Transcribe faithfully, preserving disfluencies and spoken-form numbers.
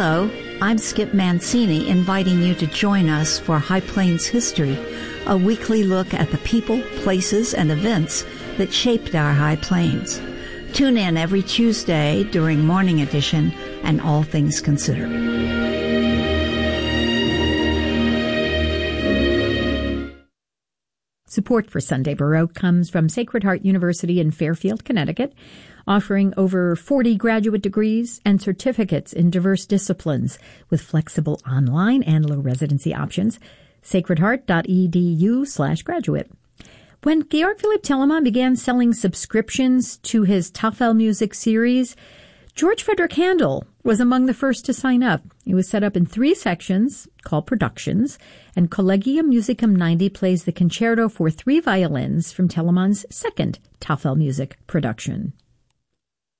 Hello, I'm Skip Mancini, inviting you to join us for High Plains History, a weekly look at the people, places, and events that shaped our High Plains. Tune in every Tuesday during Morning Edition and All Things Considered. Support for Sunday Baroque comes from Sacred Heart University in Fairfield, Connecticut, offering over forty graduate degrees and certificates in diverse disciplines with flexible online and low residency options. sacredheart.edu slash graduate. When Georg Philipp Telemann began selling subscriptions to his Tafel Music series, George Frederick Handel was among the first to sign up. It was set up in three sections called Productions, and Collegium Musicum ninety plays the concerto for three violins from Telemann's second Tafel Music production.